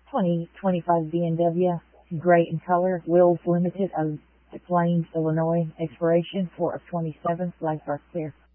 2025 BMW, gray in color, wheels limited of Des Plaines, Illinois, expiration 4 of 27, live dark clear.